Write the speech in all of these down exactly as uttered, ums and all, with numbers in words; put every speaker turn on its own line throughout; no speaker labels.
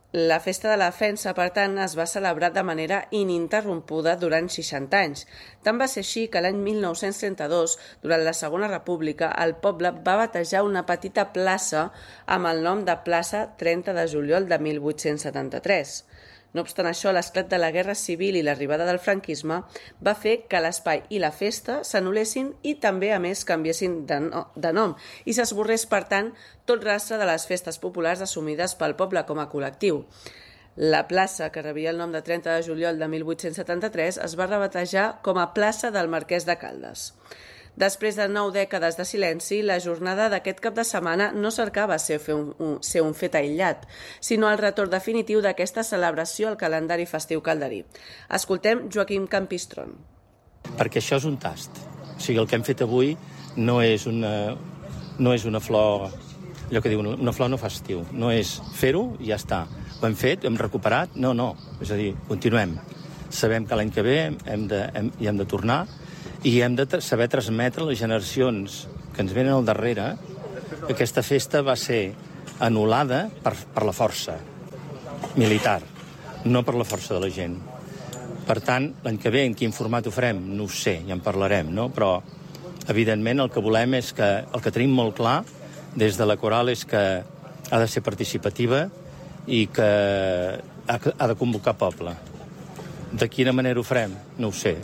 La Festa de la Defensa, per tant, es va celebrar de manera ininterrompuda durant seixanta anys. Tant va ser així que l'any mil nou-cents trenta-dos, durant la Segona República, el poble va batejar una petita plaça amb el nom de Plaça trenta de juliol de mil vuit-cents setanta-tres. No obstant això, l'esclat de la Guerra Civil i l'arribada del franquisme va fer que l'espai i la festa s'anul·lessin i també, a més, canviessin de, no, de nom i s'esborrés, per tant, tot rastre de les festes populars assumides pel poble com a col·lectiu. La plaça, que rebia el nom de trenta de juliol de mil vuit-cents setanta-tres, es va rebatejar com a plaça del Marquès de Caldes. Després de nou dècades de silenci, la jornada d'aquest cap de setmana no cercava ser un, un, ser un fet aïllat, sinó el retorn definitiu d'aquesta celebració al calendari festiu calderí. Escoltem Joaquim Campistron.
Perquè això és un tast. O sigui, el que hem fet avui no és una, no és una flor, allò que diuen, una flor no fa estiu. No és fer-ho i ja està. Ho hem fet, hem recuperat? No, no. És a dir, continuem. Sabem que l'any que ve hem de, hem, hi hem de tornar i hem de saber transmetre a les generacions que ens venen al darrere que aquesta festa va ser anul·lada per, per la força militar, no per la força de la gent. Per tant, l'any que ve, en quin format ho farem? No ho sé, ja en parlarem, no? Però, evidentment, el que volem és que, el que tenim molt clar des de la coral és que ha de ser participativa i que ha, ha de convocar poble. De quina manera ho farem? No ho sé.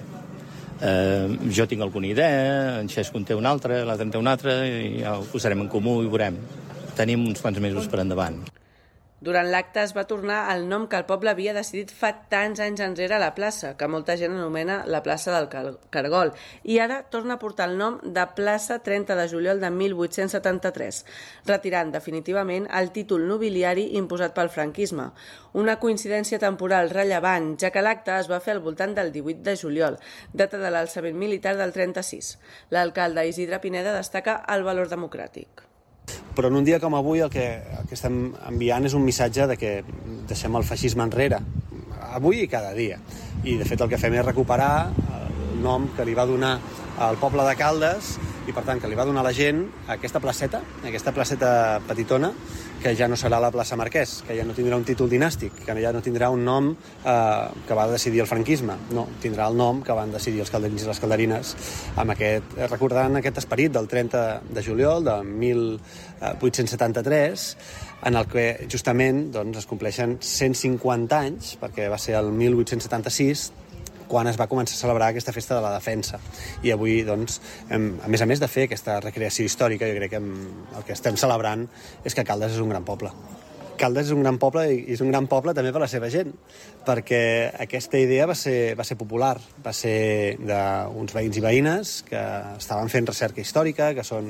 Uh, jo tinc alguna idea, en Xesco en té una altra, l'altre en té una altra, i ja ho posarem en comú i veurem. Tenim uns quants mesos per endavant.
Durant l'acte es va tornar el nom que el poble havia decidit fa tants anys enrere a la plaça, que molta gent anomena la plaça del Cargol, i ara torna a portar el nom de Plaça trenta de juliol de mil vuit-cents setanta-tres, retirant definitivament el títol nobiliari imposat pel franquisme. Una coincidència temporal rellevant, ja que l'acte es va fer al voltant del divuit de juliol, data de l'alçament militar del trenta-sis. L'alcalde Isidre Pineda destaca el valor democràtic.
Però en un dia com avui el que, el que estem enviant és un missatge de que deixem el feixisme enrere, avui i cada dia. I de fet el que fem és recuperar el nom que li va donar al poble de Caldes i per tant que li va donar la gent a aquesta placeta, aquesta placeta petitona, que ja no serà la plaça Marquès, que ja no tindrà un títol dinàstic, que ja no tindrà un nom eh, que va decidir el franquisme, no, tindrà el nom que van decidir els calderins i les calderines amb aquest, recordant aquest esperit del trenta de juliol de mil vuit-cents setanta-tres, en el que justament doncs, es compleixen cent cinquanta anys, perquè va ser el mil vuit-cents setanta-sis quan es va començar a celebrar aquesta festa de la defensa. I avui, doncs, hem, a més a més de fer aquesta recreació històrica, jo crec que hem, el que estem celebrant és que Caldes és un gran poble. Caldes és un gran poble i és un gran poble també per la seva gent, perquè aquesta idea va ser, va ser popular, va ser d'uns veïns i veïnes que estaven fent recerca històrica, que són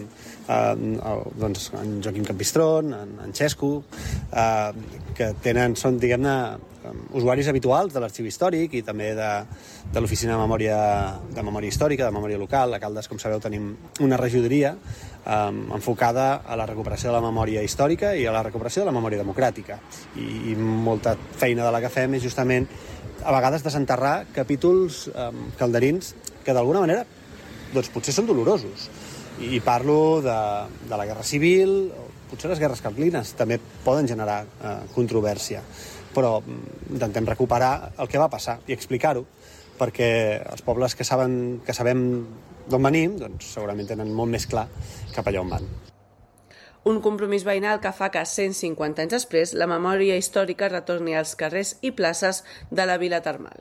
eh, doncs, en Joaquim Campistron, en, en Xesco, eh, que tenen, són, diguem-ne, usuaris habituals de l'arxiu històric i també de, de l'oficina de memòria, de memòria històrica, de memòria local. A Caldes, com sabeu, tenim una regidoria um, enfocada a la recuperació de la memòria històrica i a la recuperació de la memòria democràtica. I, i molta feina de la que fem és justament a vegades desenterrar capítols um, calderins que d'alguna manera doncs, potser són dolorosos. I, i parlo de, de la Guerra Civil, potser les guerres carlines també poden generar uh, controvèrsia, però intentem recuperar el que va passar i explicar-ho, perquè els pobles que, saben, que sabem d'on venim doncs segurament tenen molt més clar cap allà on van.
Un compromís veïnal que fa que cent cinquanta anys després la memòria històrica retorni als carrers i places de la vila termal.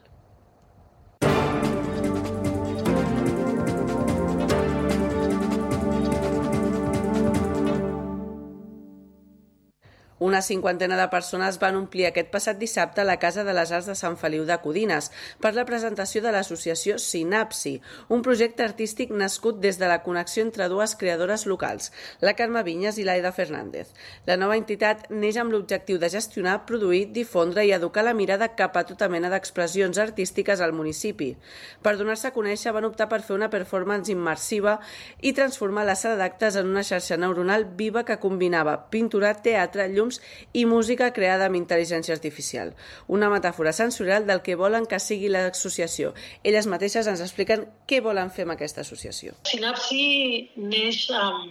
Una cinquantena de persones van omplir aquest passat dissabte la Casa de les Arts de Sant Feliu de Codines per la presentació de l'associació Sinapsi, un projecte artístic nascut des de la connexió entre dues creadores locals, la Carme Vinyes i l'Aida Fernández. La nova entitat neix amb l'objectiu de gestionar, produir, difondre i educar la mirada cap a tota mena d'expressions artístiques al municipi. Per donar-se a conèixer van optar per fer una performance immersiva i transformar la sala d'actes en una xarxa neuronal viva que combinava pintura, teatre, llums i música creada amb intel·ligència artificial. Una metàfora sensorial del que volen que sigui l'associació. Elles mateixes ens expliquen què volen fer amb aquesta associació.
Sinapsi neix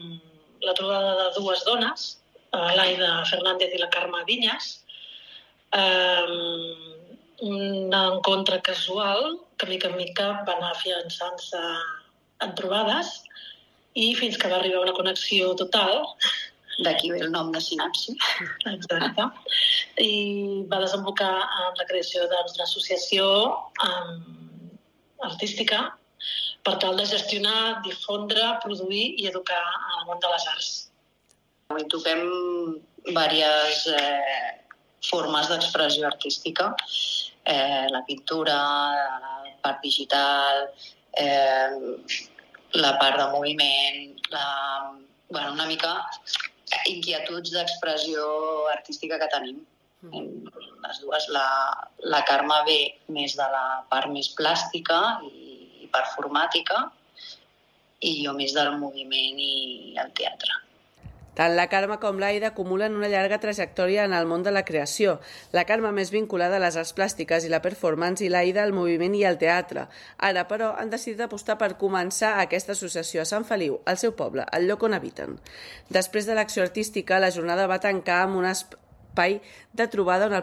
amb la trobada de dues dones, l'Aida Fernández i la Carme Vinyes, eh, un encontre casual que mica en mica va anar afiançant-se en trobades i fins que va arribar una connexió total.
D'aquí ve el nom de Sinapsi.
Exacte. I va desembocar en la creació d'una associació um, artística per tal de gestionar, difondre, produir i educar al món de les arts.
Avui toquem diverses eh, formes d'expressió artística, eh, la pintura, la part digital, eh, la part de moviment, la, bueno, una mica inquietuds d'expressió artística que tenim. Les dues, la, la Carme ve més de la part més plàstica i, i performàtica i jo més del moviment i el teatre.
Tant la Carme com l'Aida acumulen una llarga trajectòria en el món de la creació. La Carme més vinculada a les arts plàstiques i la performance i l'Aida al moviment i al teatre. Ara, però, han decidit apostar per començar aquesta associació a Sant Feliu, al seu poble, el lloc on habiten. Després de l'acció artística, la jornada va tancar amb un espai de trobada on el